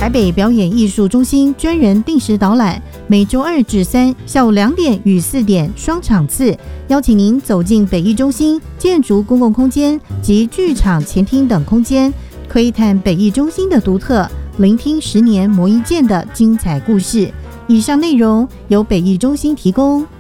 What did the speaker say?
台北表演艺术中心专人定时导览，每周2至3下午2点与4点双场次，邀请您走进北艺中心建筑公共空间及剧场前厅等空间，窥探北艺中心的独特，聆听10年磨一剑的精彩故事。以上内容由北艺中心提供。